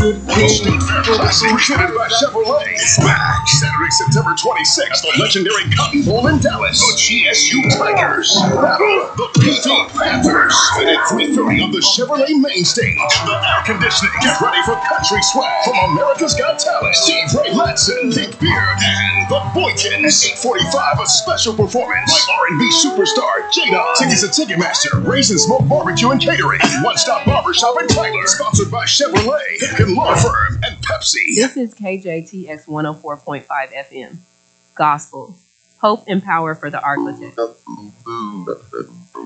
State Fair Classic presented by Chevrolet. It's back Saturday, September 26th at the legendary Cotton Bowl in Dallas. The GSU Tigers battle the PT Panthers. And at 3:30 on the Chevrolet main stage. In the air conditioning, get ready for country swag from America's Got Talent. Steve Ray Latson, Big Beard, and the Boykins. 8:45, a special performance by R&B superstar Jada. Tickets at Ticketmaster, Raisin Smoke Barbecue and Catering, and One Stop Barbershop in Tyler. Sponsored by Chevrolet, Hicken Law Firm, and Pepsi. This is KJTX 104.5 FM. Gospel. Hope and power for the architect.